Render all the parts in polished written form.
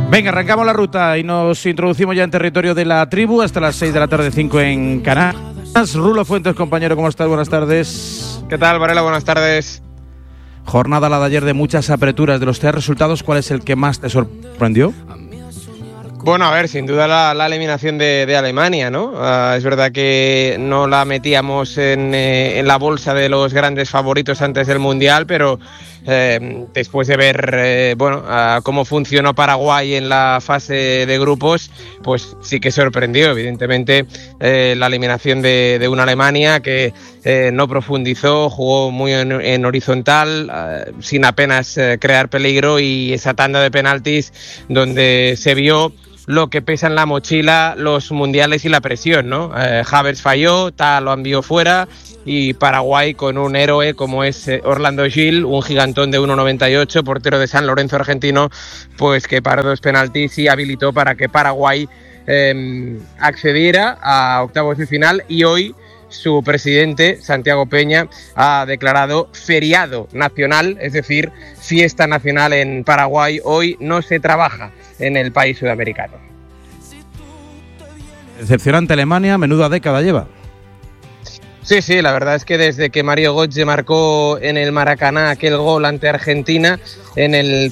Venga, arrancamos la ruta y nos introducimos ya en territorio de la tribu hasta las 6 de la tarde, 5 en Canarias. Rulo Fuentes, compañero, ¿cómo estás? Buenas tardes. ¿Qué tal, Varela? Buenas tardes. Jornada la de ayer de muchas aperturas. De los 3 resultados, ¿cuál es el que más te sorprendió? Bueno, a ver, sin duda la eliminación de Alemania, ¿no? Es verdad que no la metíamos en la bolsa de los grandes favoritos antes del Mundial, pero después de ver cómo funcionó Paraguay en la fase de grupos, pues sí que sorprendió, evidentemente, la eliminación de una Alemania que no profundizó, jugó muy en horizontal, sin apenas crear peligro, y esa tanda de penaltis donde se vio lo que pesa en la mochila los mundiales y la presión, ¿no? Havertz falló, lo envió fuera, y Paraguay, con un héroe como es Orlando Gil, un gigantón de 1,98, portero de San Lorenzo argentino, pues que paró 2 penaltis y habilitó para que Paraguay accediera a octavos de final. Y hoy su presidente, Santiago Peña, ha declarado feriado nacional, es decir, fiesta nacional en Paraguay. Hoy no se trabaja en el país sudamericano. Decepcionante Alemania, menuda década lleva. Sí, la verdad es que desde que Mario Götze marcó en el Maracaná aquel gol ante Argentina en el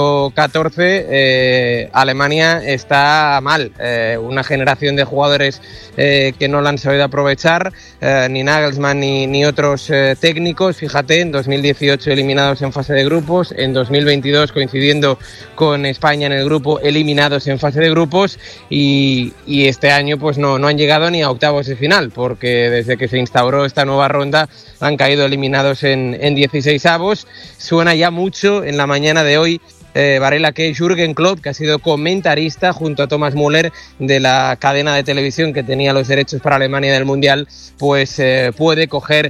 114, Alemania está mal. Una generación de jugadores que no la han sabido aprovechar, ni Nagelsmann ni otros técnicos. Fíjate, en 2018 eliminados en fase de grupos, en 2022 coincidiendo con España en el grupo, eliminados en fase de grupos, y este año pues no han llegado ni a octavos de final, porque desde que se instauró esta nueva ronda han caído eliminados en 16avos. Suena ya mucho en la mañana de hoy, Varela, que Jürgen Klopp, que ha sido comentarista junto a Thomas Müller de la cadena de televisión que tenía los derechos para Alemania del Mundial, pues puede coger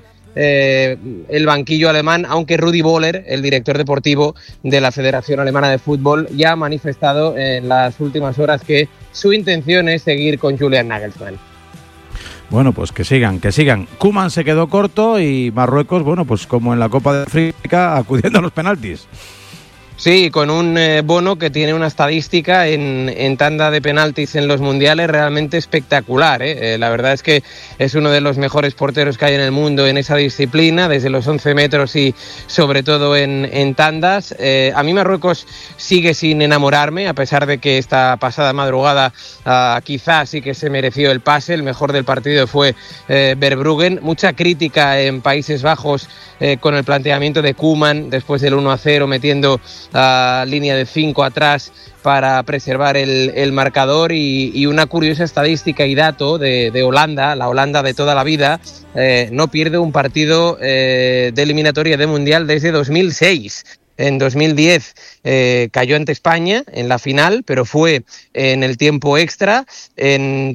el banquillo alemán, aunque Rudi Völler, el director deportivo de la Federación Alemana de Fútbol, ya ha manifestado en las últimas horas que su intención es seguir con Julian Nagelsmann. Bueno, pues que sigan. Koeman se quedó corto y Marruecos, bueno, pues como en la Copa de África, acudiendo a los penaltis. Sí, con un Bono que tiene una estadística en tanda de penaltis en los mundiales realmente espectacular, ¿eh? La verdad es que es uno de los mejores porteros que hay en el mundo en esa disciplina, desde los 11 metros y sobre todo en tandas. A mí Marruecos sigue sin enamorarme, a pesar de que esta pasada madrugada quizás sí que se mereció el pase. El mejor del partido fue Verbruggen. Mucha crítica en Países Bajos con el planteamiento de Koeman después del 1-0, metiendo línea de 5 atrás para preservar el marcador, y una curiosa estadística y dato de Holanda, la Holanda de toda la vida, no pierde un partido de eliminatoria de Mundial desde 2006. En 2010 cayó ante España en la final, pero fue en el tiempo extra. En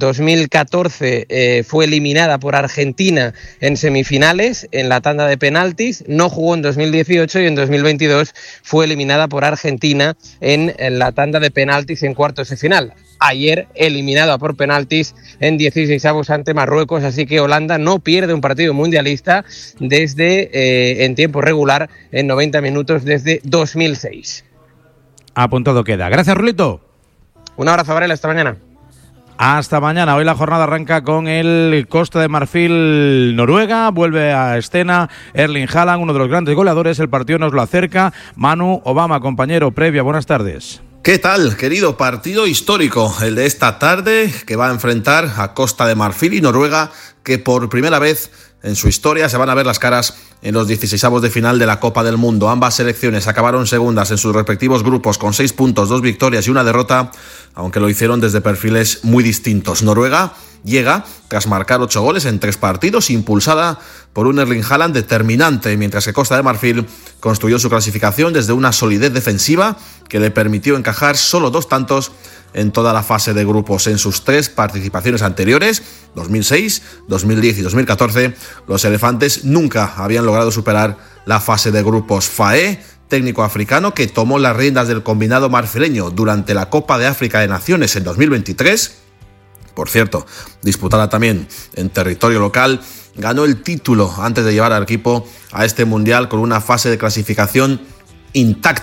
2014 fue eliminada por Argentina en semifinales, en la tanda de penaltis. No jugó en 2018 y en 2022 fue eliminada por Argentina en la tanda de penaltis en cuartos de final. Ayer eliminada por penaltis en 16avos ante Marruecos, así que Holanda no pierde un partido mundialista desde en tiempo regular, en 90 minutos, desde 2006. Apuntado queda. Gracias, Rulito. Un abrazo, Varela, hasta mañana. Hasta mañana. Hoy la jornada arranca con el Costa de Marfil-Noruega. Vuelve a escena Erling Haaland, uno de los grandes goleadores. El partido nos lo acerca. Manu Obama, compañero, previa. Buenas tardes. ¿Qué tal, querido? Partido histórico, el de esta tarde, que va a enfrentar a Costa de Marfil y Noruega, que por primera vez en su historia se van a ver las caras en los 16avos de final de la Copa del Mundo. Ambas selecciones acabaron segundas en sus respectivos grupos con 6 puntos, 2 victorias y una derrota, aunque lo hicieron desde perfiles muy distintos. Noruega llega tras marcar 8 goles en 3 partidos, impulsada por un Erling Haaland determinante, mientras que Costa de Marfil construyó su clasificación desde una solidez defensiva que le permitió encajar solo 2 tantos en toda la fase de grupos. En sus 3 participaciones anteriores, 2006, 2010 y 2014, los elefantes nunca habían logrado superar la fase de grupos. Faé, técnico africano que tomó las riendas del combinado marfileño durante la Copa de África de Naciones en 2023, por cierto, disputada también en territorio local, ganó el título antes de llevar al equipo a este mundial con una fase de clasificación intacta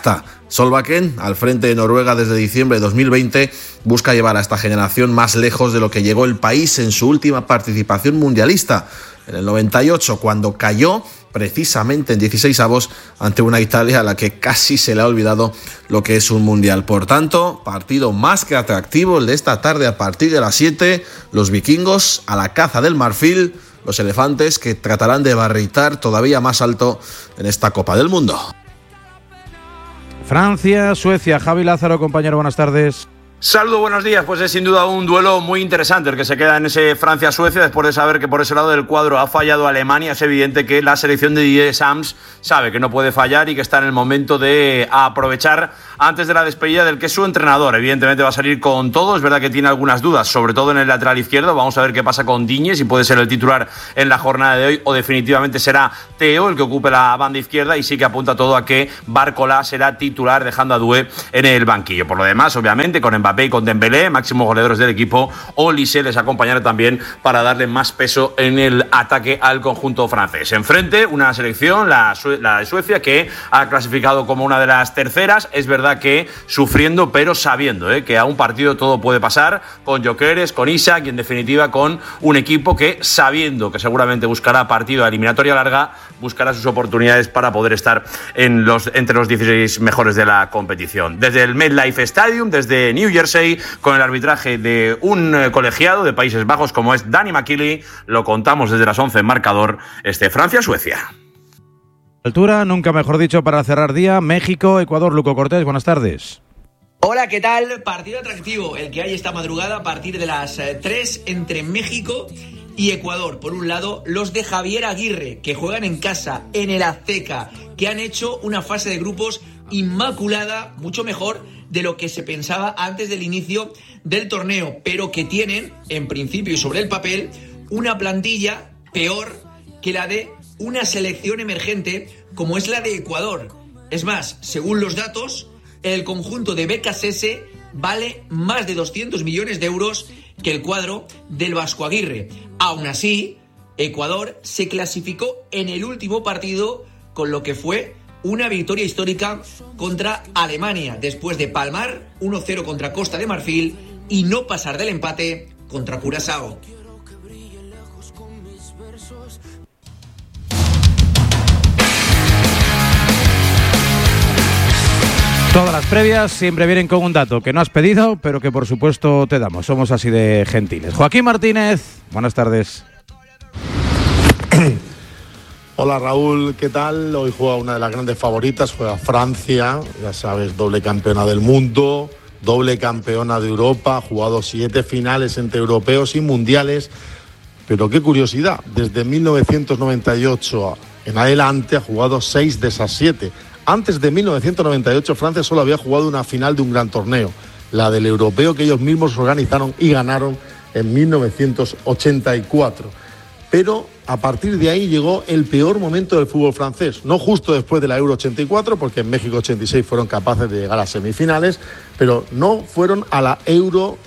Solbakken, al frente de Noruega desde diciembre de 2020, busca llevar a esta generación más lejos de lo que llegó el país en su última participación mundialista, en el 98, cuando cayó precisamente en 16avos ante una Italia a la que casi se le ha olvidado lo que es un mundial. Por tanto, partido más que atractivo el de esta tarde a partir de las 7, los vikingos a la caza del marfil, los elefantes que tratarán de barritar todavía más alto en esta Copa del Mundo. Francia, Suecia. Javi Lázaro, compañero, buenas tardes. Saludos, buenos días. Pues es sin duda un duelo muy interesante el que se queda en ese Francia-Suecia después de saber que por ese lado del cuadro ha fallado Alemania. Es evidente que la selección de Didier Deschamps sabe que no puede fallar y que está en el momento de aprovechar antes de la despedida del que es su entrenador. Evidentemente va a salir con todo. Es verdad que tiene algunas dudas, sobre todo en el lateral izquierdo. Vamos a ver qué pasa con Digne, si puede ser el titular en la jornada de hoy o definitivamente será Theo el que ocupe la banda izquierda, y sí que apunta todo a que Barcola será titular dejando a Doué en el banquillo. Por lo demás, obviamente, con Mbappé y con Dembélé, máximos goleadores del equipo, Olise les acompañará también para darle más peso en el ataque al conjunto francés. Enfrente, una selección, la de Suecia, que ha clasificado como una de las terceras. Es verdad que sufriendo, pero sabiendo que a un partido todo puede pasar, con Gyökeres, con Isak y en definitiva con un equipo que, sabiendo que seguramente buscará partido a eliminatoria larga, buscará sus oportunidades para poder estar entre los 16 mejores de la competición. Desde el MetLife Stadium, desde New Jersey, con el arbitraje de un colegiado de Países Bajos como es Danny McKinley, lo contamos desde las 11 en marcador, Francia-Suecia. Altura, nunca mejor dicho, para cerrar día. México, Ecuador. Luco Cortés, buenas tardes. Hola, ¿qué tal? Partido atractivo el que hay esta madrugada a partir de las 3 entre México y Ecuador. Por un lado, los de Javier Aguirre, que juegan en casa, en el Azteca, que han hecho una fase de grupos inmaculada, mucho mejor de lo que se pensaba antes del inicio del torneo, pero que tienen, en principio y sobre el papel, una plantilla peor que la de una selección emergente como es la de Ecuador. Es más, según los datos, el conjunto de BKSS vale más de 200 millones de euros que el cuadro del Vasco Aguirre. Aún así, Ecuador se clasificó en el último partido con lo que fue una victoria histórica contra Alemania, después de palmar 1-0 contra Costa de Marfil y no pasar del empate contra Curazao. Todas las previas siempre vienen con un dato que no has pedido, pero que por supuesto te damos. Somos así de gentiles. Joaquín Martínez, buenas tardes. Hola Raúl, ¿qué tal? Hoy juega una de las grandes favoritas, juega Francia, ya sabes, doble campeona del mundo, doble campeona de Europa, ha jugado 7 finales entre europeos y mundiales, pero qué curiosidad, desde 1998 en adelante ha jugado 6 de esas 7. Antes de 1998 Francia solo había jugado una final de un gran torneo, la del europeo que ellos mismos organizaron y ganaron en 1984. Pero a partir de ahí llegó el peor momento del fútbol francés, no justo después de la Euro 84, porque en México 86 fueron capaces de llegar a semifinales, pero no fueron a la Euro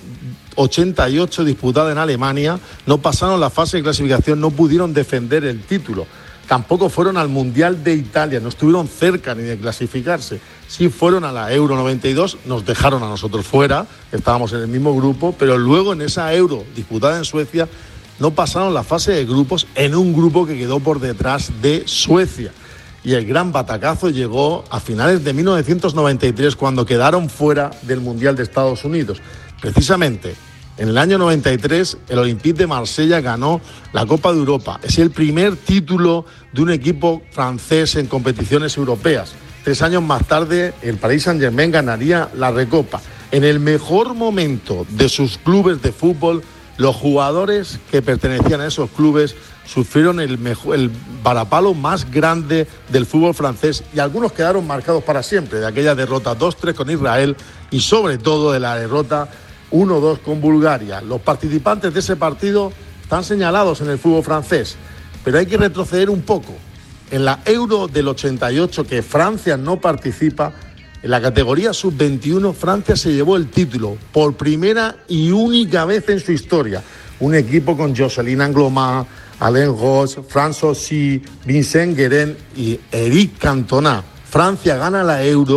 88 disputada en Alemania, no pasaron la fase de clasificación, no pudieron defender el título. Tampoco fueron al Mundial de Italia, no estuvieron cerca ni de clasificarse. Sí fueron a la Euro 92, nos dejaron a nosotros fuera, estábamos en el mismo grupo, pero luego en esa Euro disputada en Suecia no pasaron la fase de grupos en un grupo que quedó por detrás de Suecia. Y el gran batacazo llegó a finales de 1993, cuando quedaron fuera del Mundial de Estados Unidos. Precisamente en el año 93, el Olympique de Marsella ganó la Copa de Europa. Es el primer título de un equipo francés en competiciones europeas. 3 años más tarde, el Paris Saint-Germain ganaría la Recopa. En el mejor momento de sus clubes de fútbol, los jugadores que pertenecían a esos clubes sufrieron el varapalo más grande del fútbol francés, y algunos quedaron marcados para siempre, de aquella derrota 2-3 con Israel y sobre todo de la derrota 1-2 con Bulgaria. Los participantes de ese partido están señalados en el fútbol francés, pero hay que retroceder un poco. En la Euro del 88, que Francia no participa, en la categoría sub-21, Francia se llevó el título por primera y única vez en su historia. Un equipo con Jocelyn Angloma, Alain Roche, François Sy, Vincent Guérin y Eric Cantona. Francia gana la Euro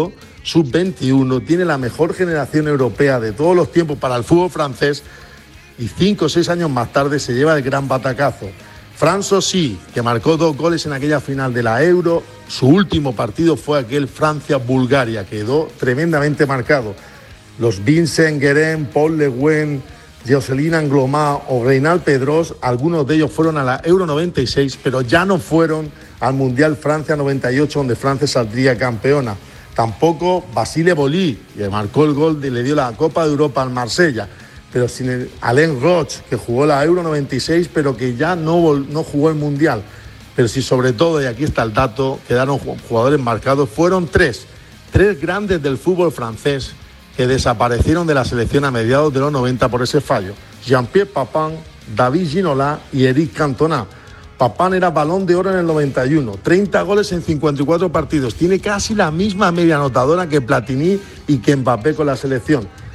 sub-21, tiene la mejor generación europea de todos los tiempos para el fútbol francés y 5 o 6 años más tarde se lleva el gran batacazo. Fran Sossi, que marcó 2 goles en aquella final de la Euro, su último partido fue aquel Francia-Bulgaria, quedó tremendamente marcado. Los Vincent Guérin, Paul Le Guen, Jocelyn Angloma o Reinald Pedros, algunos de ellos fueron a la Euro 96, pero ya no fueron al Mundial Francia 98, donde Francia saldría campeona. Tampoco Basile Boli, que marcó el gol y le dio la Copa de Europa al Marsella, pero sin el Alain Roche, que jugó la Euro 96, pero que ya no jugó el Mundial. Pero sí, sobre todo, y aquí está el dato, quedaron jugadores marcados, fueron tres grandes del fútbol francés que desaparecieron de la selección a mediados de los 90 por ese fallo. Jean-Pierre Papin, David Ginola y Eric Cantona. Papin era Balón de Oro en el 91, 30 goles en 54 partidos, tiene casi la misma media anotadora que Platini y que Mbappé con la selección.